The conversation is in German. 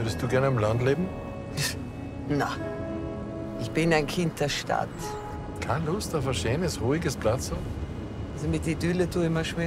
Würdest du gerne im Land leben? Na, ich bin ein Kind der Stadt. Keine Lust auf ein schönes, ruhiges Platz? Also mit Idylle tue ich mir schwer.